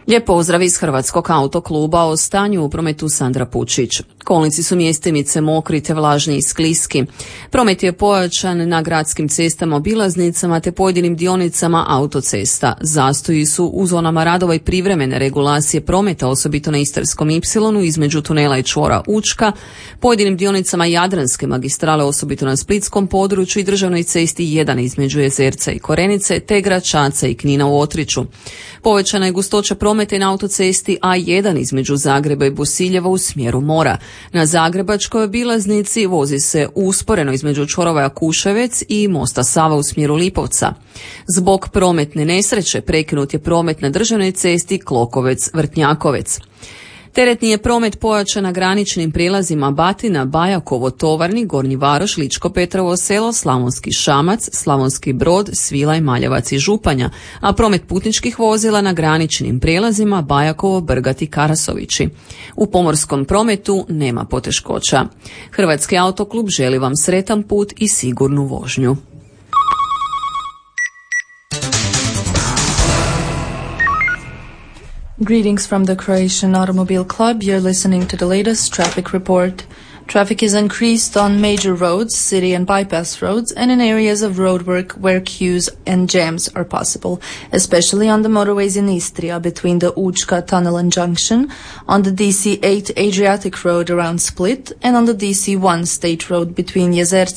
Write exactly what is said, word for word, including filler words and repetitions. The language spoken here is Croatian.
Lijep pozdrav iz Hrvatskog autokluba. O stanju u prometu Sandra Pučić. Kolnici su mjestimice mokri te vlažni i skliski. Promet je pojačan na gradskim cestama, obilaznicama te pojedinim dionicama autocesta. Zastoji su u zonama radova i privremene regulacije prometa, osobito na Istarskom ipsilonu između tunela i čvora Učka, pojedinim dionicama Jadranske magistrale, osobito na splitskom području, i državnoj cesti jedan između Jezerca i Korenice te Gračaca i Knina u Otriću. Povećana je gustoća prometa na autocesti A jedan između Zagreba i Bosiljeva u smjeru mora. Na zagrebačkoj obilaznici vozi se usporeno između čvorova Jakuševec i mosta Sava u smjeru Lipovca. Zbog prometne nesreće prekinut je promet na državnoj cesti Klokovec-Vrtnjakovec. Teretni je promet pojačan na graničnim prijelazima Batina, Bajakovo, Tovarnik, Gornji Varoš, Ličko Petrovo selo, Slavonski Šamac, Slavonski Brod, Svilaj, Maljevac i Županja, a promet putničkih vozila na graničnim prijelazima Bajakovo, Brgat i Karasovići. U pomorskom prometu nema poteškoća. Hrvatski autoklub želi vam sretan put i sigurnu vožnju. Greetings from the Croatian Automobile Club. You're listening to the latest traffic report. Traffic is increased on major roads, city and bypass roads, and in areas of roadwork where queues and jams are possible, especially on the motorways in Istria between the Učka Tunnel and Junction, on the D C eight Adriatic Road around Split, and on the D C one State Road between Jezerce